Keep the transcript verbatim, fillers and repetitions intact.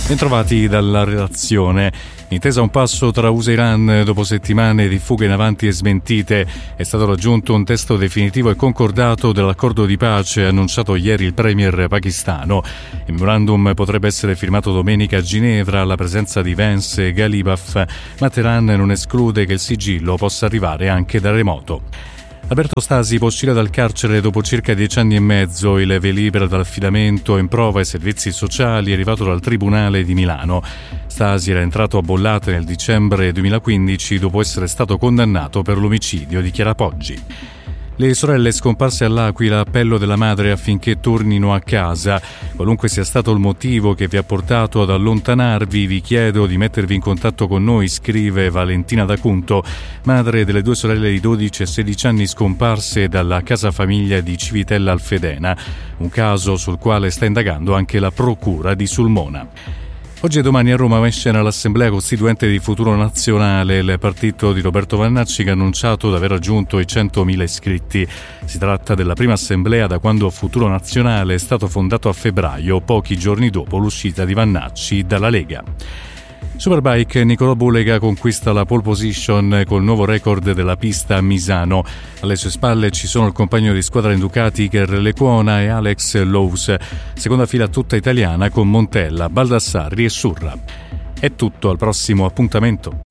Bentrovati dalla redazione. Intesa un passo tra U S A e Iran dopo settimane di fughe in avanti e smentite, è stato raggiunto un testo definitivo e concordato dell'accordo di pace annunciato ieri il premier pakistano. Il memorandum potrebbe essere firmato domenica a Ginevra alla presenza di Vance e Ghalibaf, ma Teheran non esclude che il sigillo possa arrivare anche da remoto. Alberto Stasi può uscire dal carcere dopo circa dieci anni e mezzo. Il via libera dall'affidamento in prova ai servizi sociali è arrivato dal Tribunale di Milano. Stasi era entrato a Bollate nel dicembre duemilaquindici dopo essere stato condannato per l'omicidio di Chiara Poggi. Le sorelle scomparse all'Aquila, appello della madre affinché tornino a casa. Qualunque sia stato il motivo che vi ha portato ad allontanarvi, vi chiedo di mettervi in contatto con noi, scrive Valentina D'Acunto, madre delle due sorelle di dodici e sedici anni scomparse dalla casa famiglia di Civitella Alfedena, un caso sul quale sta indagando anche la procura di Sulmona. Oggi e domani a Roma va in scena l'Assemblea Costituente di Futuro Nazionale, il partito di Roberto Vannacci che ha annunciato di aver raggiunto i centomila iscritti. Si tratta della prima assemblea da quando Futuro Nazionale è stato fondato a febbraio, pochi giorni dopo l'uscita di Vannacci dalla Lega. Superbike, Nicolò Bulega conquista la pole position col nuovo record della pista a Misano. Alle sue spalle ci sono il compagno di squadra in Ducati Iker Lecuona e Alex Lowe's. Seconda fila tutta italiana con Montella, Baldassarri e Surra. È tutto, al prossimo appuntamento.